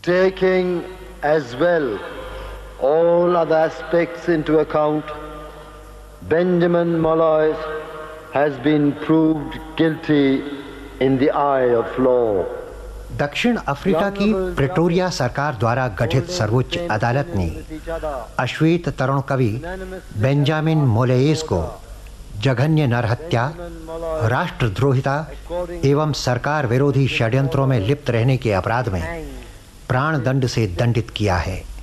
Taking as well all other aspects into account, Benjamin Molloy has been proved guilty in the eye of law. दक्षिण Africa की Pretoria सरकार द्वारा गठित सर्वोच्च अदालत ने अश्वेत तरुण कवि बेंजामिन मोलेस को जघन्य नरहत्या, राष्ट्रद्रोहिता एवं सरकार विरोधी षड्यंत्रों में लिप्त रहने के अपराध में प्राण दंड से दंडित किया है।